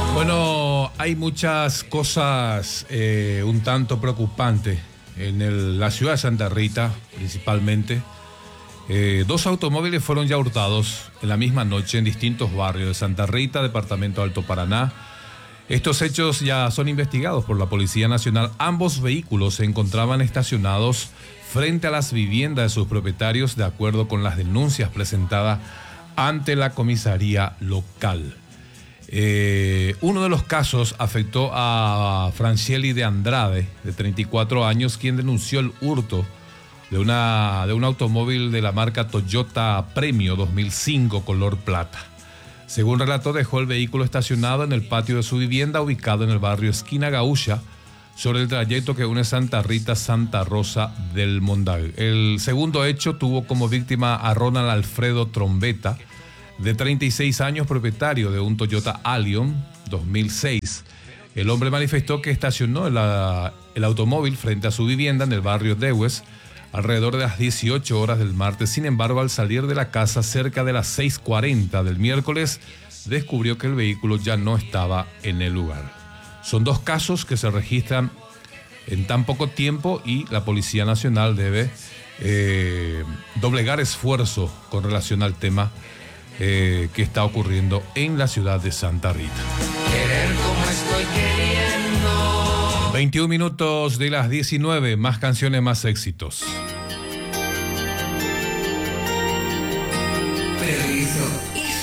Bueno, hay muchas cosas un tanto preocupantes en la ciudad de Santa Rita, principalmente. Dos automóviles fueron ya hurtados en la misma noche en distintos barrios de Santa Rita, departamento de Alto Paraná. Estos hechos ya son investigados por la Policía Nacional. Ambos vehículos se encontraban estacionados frente a las viviendas de sus propietarios, de acuerdo con las denuncias presentadas ante la comisaría local. Uno de los casos afectó a Francieli de Andrade, de 34 años, quien denunció el hurto de un automóvil de la marca Toyota Premio 2005 color plata. Según relató, dejó el vehículo estacionado en el patio de su vivienda, ubicado en el barrio Esquina Gaúcha, sobre el trayecto que une Santa Rita, Santa Rosa del Mondag. El segundo hecho tuvo como víctima a Ronald Alfredo Trombeta, de 36 años, propietario de un Toyota Allion 2006. El hombre manifestó que estacionó el automóvil frente a su vivienda en el barrio Dewes alrededor de las 18 horas del martes. Sin embargo, al salir de la casa cerca de las 6:40 del miércoles, descubrió que el vehículo ya no estaba en el lugar. Son dos casos que se registran en tan poco tiempo y la Policía Nacional debe doblegar esfuerzo con relación al tema que está ocurriendo en la ciudad de Santa Rita. Querer como estoy queriendo. 21 minutos de las 19, más canciones, más éxitos.